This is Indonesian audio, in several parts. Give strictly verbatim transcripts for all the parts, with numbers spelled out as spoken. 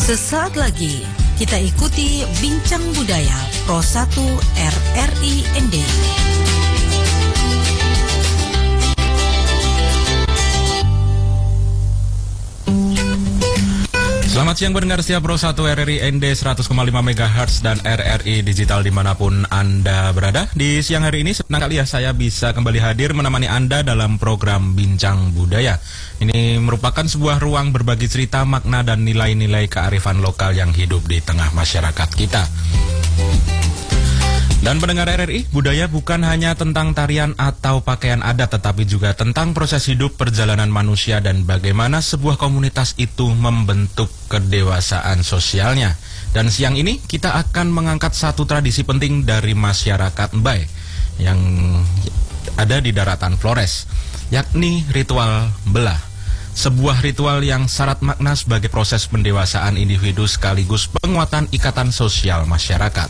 Sesaat lagi kita ikuti Bincang Budaya Pro satu R R I N D. Selamat siang pendengar setia Pro satu R R I N D seratus koma lima megahertz dan R R I Digital dimanapun Anda berada. Di siang hari ini senang kali ya saya bisa kembali hadir menemani Anda dalam program Bincang Budaya. Ini merupakan sebuah ruang berbagi cerita, makna dan nilai-nilai kearifan lokal yang hidup di tengah masyarakat kita. Dan pendengar R R I, budaya bukan hanya tentang tarian atau pakaian adat, tetapi juga tentang proses hidup, perjalanan manusia, dan bagaimana sebuah komunitas itu membentuk kedewasaan sosialnya. Dan siang ini kita akan mengangkat satu tradisi penting dari masyarakat Mbae yang ada di daratan Flores, yakni ritual belah. Sebuah ritual yang syarat makna sebagai proses pendewasaan individu sekaligus penguatan ikatan sosial masyarakat.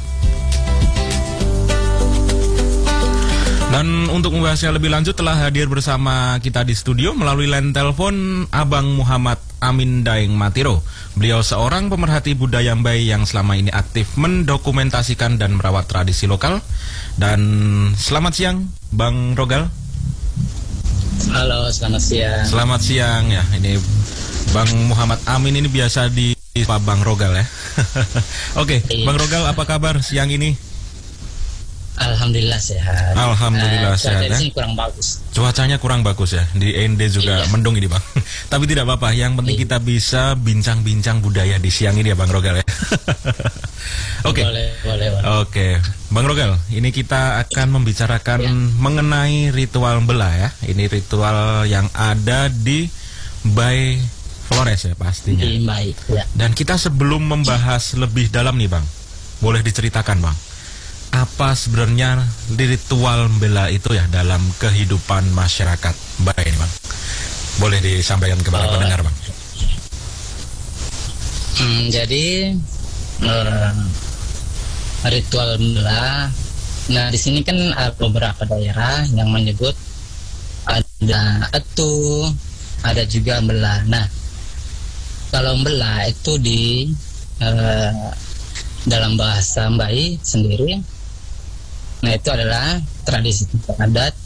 Dan untuk membahasnya lebih lanjut telah hadir bersama kita di studio melalui line telepon Abang Muhammad Amin Daeng Matiro. Beliau seorang pemerhati budaya Mbae yang selama ini aktif mendokumentasikan dan merawat tradisi lokal. Dan selamat siang Bang Rogal. Halo, selamat siang. Selamat siang ya. Ini Bang Muhammad Amin ini biasa di Pak Bang Rogal ya. Oke, okay, Bang Rogal apa kabar siang ini? Alhamdulillah sehat. Alhamdulillah uh, sehat. Cuaca di ya? sini kurang bagus. Cuacanya kurang bagus ya. Di N D juga iya. Mendung ini Bang. Tapi tidak apa-apa. Yang penting iya. kita bisa bincang-bincang budaya di siang ini ya Bang Rogal ya. Oke. Okay. Boleh, boleh, boleh. Oke, okay. Bang Rogal. Ini kita akan membicarakan ya. mengenai ritual belah ya. Ini ritual yang ada di Mbae Flores ya pastinya. Di Mbae. Ya. Dan kita sebelum membahas lebih dalam nih Bang, boleh diceritakan Bang, apa sebenarnya ritual bela itu ya dalam kehidupan masyarakat Mbae ini Bang? Boleh disampaikan kepada oh. pendengar Bang? Hmm, jadi uh, ritual bela, nah di sini kan ada beberapa daerah yang menyebut ada etu, ada juga bela. Nah kalau bela itu di uh, dalam bahasa Mbae sendiri, nah itu adalah tradisi adat